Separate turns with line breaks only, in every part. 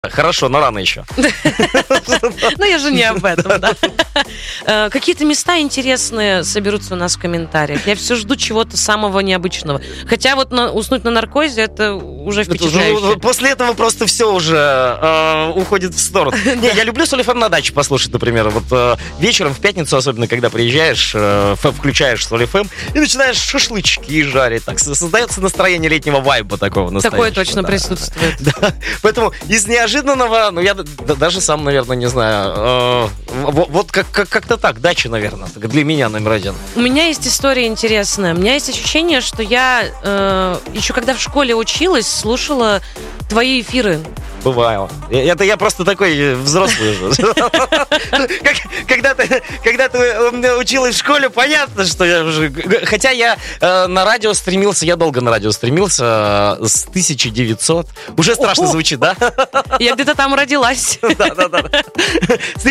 Хорошо, но рано еще.
Ну, я же не об этом, да. Какие-то места интересные соберутся у нас в комментариях. Я все жду чего-то самого необычного. Хотя вот уснуть на наркозе, это уже впечатляюще.
После этого просто все уже уходит в сторону. Не, я люблю Соль ФМ на даче послушать, например. Вот вечером, в пятницу, особенно, когда приезжаешь, включаешь Соль ФМ и начинаешь шашлычки жарить. Так создается настроение летнего вайба такого настоящего.
Такое точно присутствует.
Да. Поэтому из неожиданного, ну, я даже сам, наверное, не знаю. Вот как-то так, дача, наверное, для меня номер один.
У меня есть история интересная. У меня есть ощущение, что я еще когда в школе училась, слушала твои эфиры.
Бывало. Это я просто такой взрослый уже. Когда ты училась в школе, понятно, что я уже... Хотя я на радио стремился, я долго на радио стремился с 1900... Уже страшно звучит, да?
Я где-то там родилась.
Да. С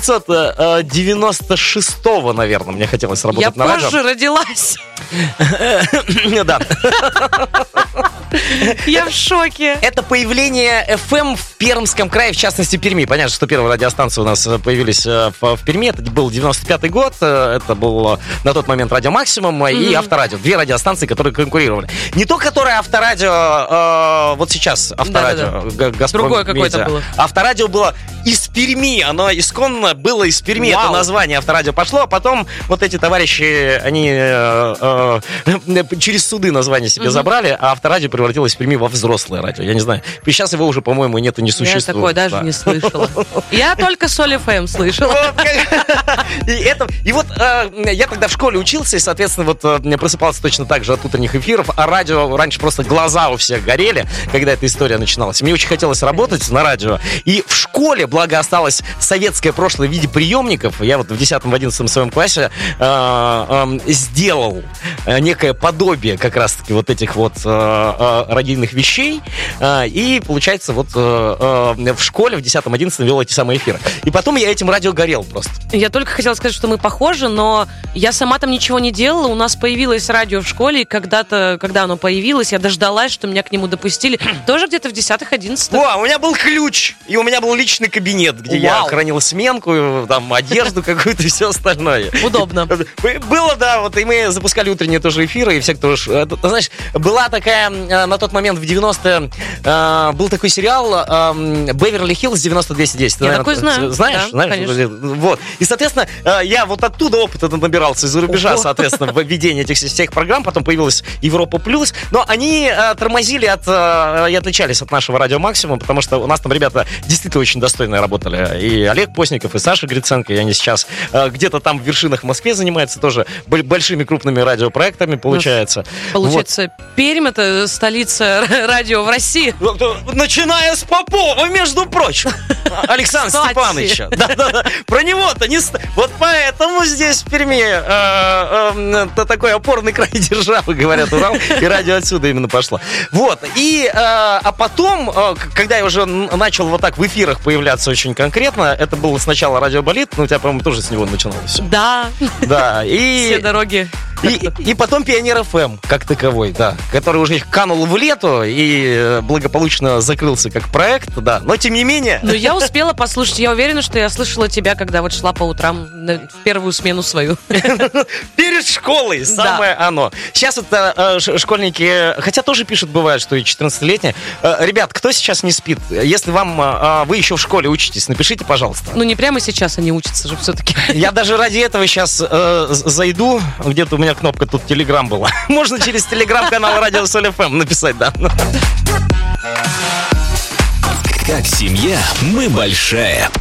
1996-го, наверное, мне хотелось работать на радио.
Я позже родилась.
Да.
Я в шоке.
Это появление FM в Пермском крае, в частности, Перми. Понятно, что первые радиостанции у нас появились в Перми. Это был 95-й год. Это был на тот момент Радио Максимум и Авторадио. Две радиостанции, которые конкурировали. Не то, которое Авторадио, вот сейчас Авторадио. Газпром.
Другое какое-то было.
Авторадио было из Перми. Оно исконно было из Перми.
Вау.
Это название Авторадио пошло. А потом вот эти товарищи, они через суды название себе забрали, а Авторадио превратилось в Перми во взрослое радио. Я не знаю. Сейчас его уже, по-моему, нет и не существует.
Я такое даже не слышала. Я только Соль ФМ слышала.
И вот я тогда в школе учился, и, соответственно, вот просыпался точно так же от утренних эфиров, а радио раньше просто глаза у всех горели, когда эта история начиналась. Мне очень хотелось работать на радио. И в школе, благо, осталось советское прошлое в виде приемников. Я вот в 10-11 своем классе сделал некое подобие как раз-таки вот этих вот радийных вещей. И, получается, вот в школе в 10-11 вел эти самые эфиры. И потом я этим радио горел просто.
Я только хотела сказать, что мы похожи, но я сама там ничего не делала. У нас появилось радио в школе, и когда оно появилось, я дождалась, что меня к нему допустили. Тоже где-то в 10-11.
О, у меня был ключ, и у меня был личный кабинет, где я хранил сменку, там, одежду какую-то и все остальное.
Удобно.
Было, да, вот, и мы запускали утренние тоже эфиры, и все, кто... Знаешь, была такая, на тот момент в 90-е, был такой сериал «Беверли-Хиллз 90210».
Я такой знаю.
Знаешь?
Да, конечно.
Вот. И, соответственно, я вот оттуда опыта набирался из-за рубежа, соответственно, в ведении этих всех программ. Потом появилась Европа Плюс. Но они тормозили и отличались от нашего Радио Максимум, потому что у нас там ребята действительно очень достойно работали. И Олег Постников, и Саша Гриценко, и они сейчас где-то там в вершинах в Москве занимаются тоже большими крупными радиопроектами, получается.
Получается, вот. Пермь — это столица радио в России.
Начиная с Попова, между прочим. Александра Степановича. Да. Про него-то не... Вот поэтому здесь в Перми такой опорный край державы, говорят, Урал, и радио отсюда именно пошло. Вот. И, а потом, когда я уже начал вот так в эфирах появляться очень конкретно, это было сначала «Радио Болит», ну, у тебя, по-моему, тоже с него начиналось.
Да.
Да. И...
Все дороги.
И потом Пионер ФМ, как таковой, да, который уже канул в лету и благополучно закрылся как проект, да, но тем не менее...
Ну, я успела послушать, я уверена, что я слышала тебя, когда вот шла по утрам в первую смену свою.
Перед школой, самое оно. Сейчас вот школьники, хотя тоже пишут, бывает, что и 14-летние. Ребят, кто сейчас не спит? Если вы еще в школе учитесь, напишите, пожалуйста.
Ну, не прямо сейчас они учатся же все-таки.
Я даже ради этого сейчас зайду, где-то у меня кнопка тут Телеграм была. Можно через Телеграм-канал Радио Соль ФМ написать, да.
Как семья, мы большая.